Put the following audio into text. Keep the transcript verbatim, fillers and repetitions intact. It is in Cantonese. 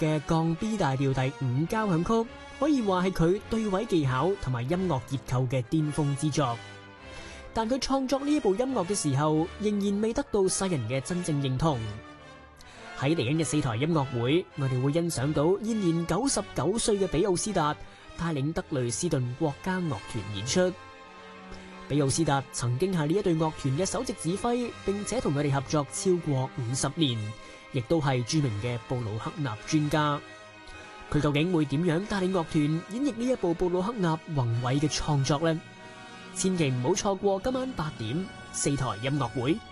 嘅降 B 大調第五交響曲，可以話係佢對位技巧同埋音樂結構嘅巔峰之作。但佢創作呢一部音樂嘅時候，仍然未得到世人嘅真正認同。喺嚟緊嘅四台音樂會，我哋會欣賞到現年九十九歲嘅比奧斯達帶領德累斯頓國家樂團演出。比奧斯達曾經係呢一隊樂團嘅首席指揮，並且同佢哋合作超過五十年，亦都係著名嘅布魯克納專家。佢究竟會點樣帶領樂團演繹呢一部布魯克納宏偉嘅創作呢？千祈唔好錯過今晚八點四台音樂會。